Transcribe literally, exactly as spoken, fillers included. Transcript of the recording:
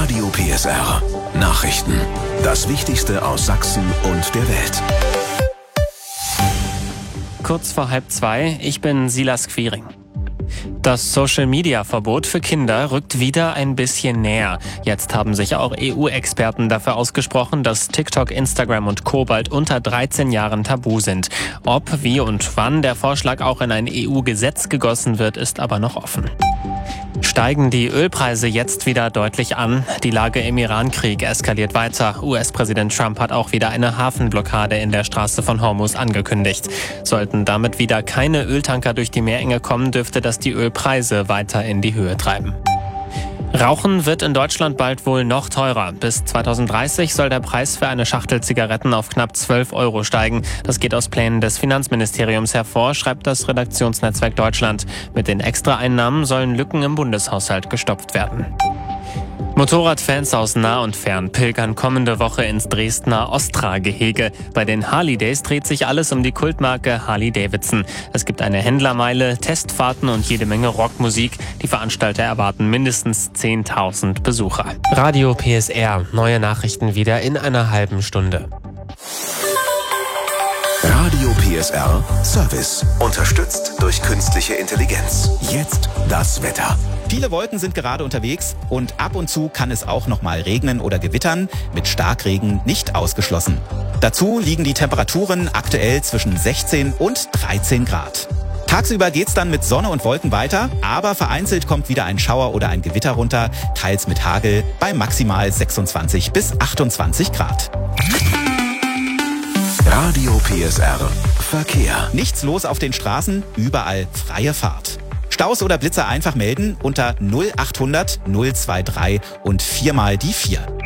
Radio P S R. Nachrichten. Das Wichtigste aus Sachsen und der Welt. Kurz vor halb zwei, ich bin Silas Quiring. Das Social-Media-Verbot für Kinder rückt wieder ein bisschen näher. Jetzt haben sich auch E U-Experten dafür ausgesprochen, dass TikTok, Instagram und Co. bald unter dreizehn Jahren tabu sind. Ob, wie und wann der Vorschlag auch in ein E U-Gesetz gegossen wird, ist aber noch offen. Steigen die Ölpreise jetzt wieder deutlich an. Die Lage im Iran-Krieg eskaliert weiter. U S-Präsident Trump hat auch wieder eine Hafenblockade in der Straße von Hormuz angekündigt. Sollten damit wieder keine Öltanker durch die Meerenge kommen, dürfte das die Ölpreise weiter in die Höhe treiben. Rauchen wird in Deutschland bald wohl noch teurer. Bis zweitausenddreißig soll der Preis für eine Schachtel Zigaretten auf knapp zwölf Euro steigen. Das geht aus Plänen des Finanzministeriums hervor, schreibt das Redaktionsnetzwerk Deutschland. Mit den Extraeinnahmen sollen Lücken im Bundeshaushalt gestopft werden. Motorradfans aus nah und fern pilgern kommende Woche ins Dresdner Ostra-Gehege. Bei den Harley Days dreht sich alles um die Kultmarke Harley-Davidson. Es gibt eine Händlermeile, Testfahrten und jede Menge Rockmusik. Die Veranstalter erwarten mindestens zehntausend Besucher. Radio P S R, neue Nachrichten wieder in einer halben Stunde. Radio P S R Service. Unterstützt durch künstliche Intelligenz. Jetzt das Wetter. Viele Wolken sind gerade unterwegs und ab und zu kann es auch noch mal regnen oder gewittern, mit Starkregen nicht ausgeschlossen. Dazu liegen die Temperaturen aktuell zwischen sechzehn und dreizehn Grad. Tagsüber geht's dann mit Sonne und Wolken weiter, aber vereinzelt kommt wieder ein Schauer oder ein Gewitter runter, teils mit Hagel bei maximal sechsundzwanzig bis achtundzwanzig Grad. Radio P S R Verkehr. Nichts los auf den Straßen, überall freie Fahrt. Staus oder Blitzer einfach melden unter null achthundert null drei drei und viermal die vier.